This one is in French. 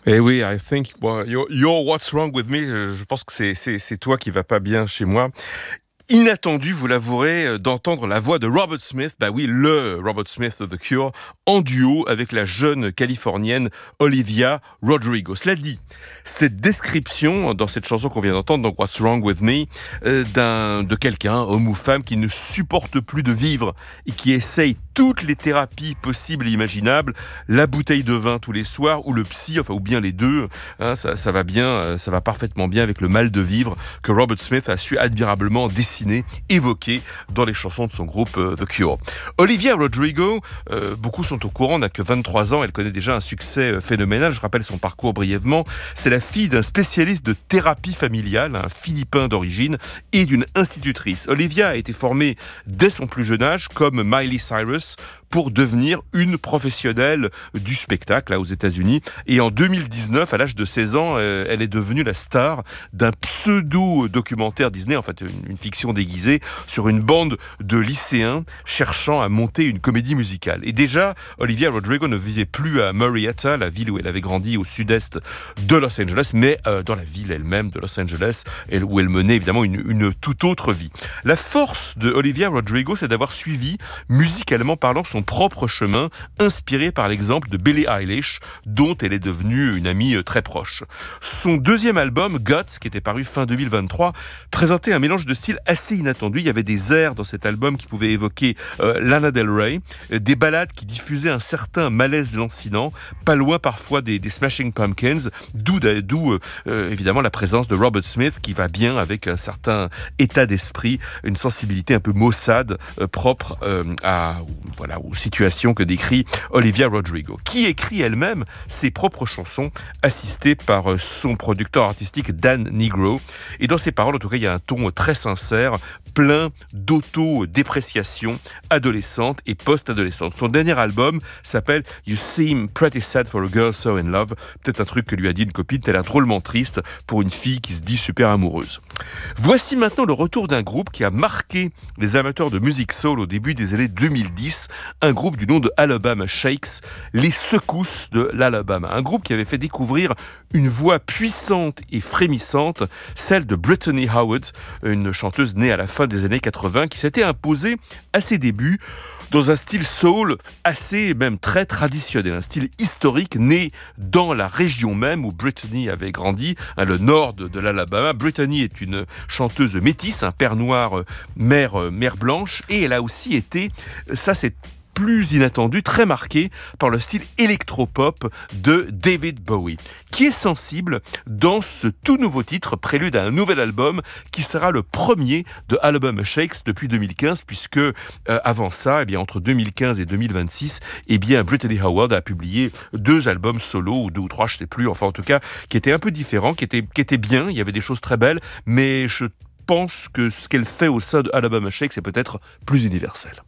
Eh oui, I think you're what's wrong with me. Je pense que c'est toi qui va pas bien chez moi. Inattendu, vous l'avouerez, d'entendre la voix de Robert Smith, bah oui, le Robert Smith de The Cure, en duo avec la jeune californienne Olivia Rodrigo. Cela dit, cette description dans cette chanson qu'on vient d'entendre, donc What's Wrong With Me, de quelqu'un, homme ou femme, qui ne supporte plus de vivre et qui essaye toutes les thérapies possibles et imaginables, la bouteille de vin tous les soirs ou le psy, ou bien les deux, hein, ça va bien, ça va parfaitement bien avec le mal de vivre que Robert Smith a su admirablement dessiner, évoquer dans les chansons de son groupe The Cure. Olivia Rodrigo, beaucoup sont au courant, n'a que 23 ans, elle connaît déjà un succès phénoménal, je rappelle son parcours brièvement, c'est la fille d'un spécialiste de thérapie familiale, un Philippin d'origine, et d'une institutrice. Olivia a été formée dès son plus jeune âge, comme Miley Cyrus, pour devenir une professionnelle du spectacle aux États-Unis. Et en 2019, à l'âge de 16 ans, elle est devenue la star d'un pseudo-documentaire Disney, en fait une fiction déguisée, sur une bande de lycéens cherchant à monter une comédie musicale. Et déjà, Olivia Rodrigo ne vivait plus à Marietta, la ville où elle avait grandi au sud-est de Los Angeles, mais dans la ville elle-même de Los Angeles, où elle menait évidemment une toute autre vie. La force de Olivia Rodrigo, c'est d'avoir suivi, musicalement parlant, son propre chemin, inspiré par l'exemple de Billie Eilish, dont elle est devenue une amie très proche. Son deuxième album, Guts, qui était paru fin 2023, présentait un mélange de styles assez inattendu. Il y avait des airs dans cet album qui pouvaient évoquer Lana Del Rey, des ballades qui diffusaient un certain malaise lancinant, pas loin parfois des Smashing Pumpkins, d'où évidemment la présence de Robert Smith qui va bien avec un certain état d'esprit, une sensibilité un peu maussade propre aux situations que décrit Olivia Rodrigo, qui écrit elle-même ses propres chansons, assistée par son producteur artistique Dan Nigro. Et dans ses paroles, en tout cas, il y a un ton très sincère, plein d'auto-dépréciation adolescente et post-adolescente. Son dernier album s'appelle You Seem Pretty Sad for a Girl So in Love. Peut-être un truc que lui a dit une copine, t'as l'air drôlement triste pour une fille qui se dit super amoureuse. Voici maintenant le retour d'un groupe qui a marqué les amateurs de musique soul au début des années 2010, un groupe du nom de Alabama Shakes, les secousses de l'Alabama. Un groupe qui avait fait découvrir une voix puissante et frémissante, celle de Brittany Howard, une chanteuse née à la fin des années 80, qui s'était imposée à ses débuts dans un style soul assez, même très traditionnel, un style historique né dans la région même où Brittany avait grandi, le nord de l'Alabama. Brittany est une chanteuse métisse, un père noir, mère blanche, et elle a aussi été, ça c'est plus inattendu, très marqué par le style électropop de David Bowie, qui est sensible dans ce tout nouveau titre, prélude à un nouvel album, qui sera le premier de Alabama Shakes depuis 2015, puisque avant ça, entre 2015 et 2026, Brittany Howard a publié 2 albums solo, ou 2 ou 3, je ne sais plus, enfin en tout cas, qui étaient un peu différents, qui étaient bien, il y avait des choses très belles, mais je pense que ce qu'elle fait au sein de Alabama Shakes est peut-être plus universel.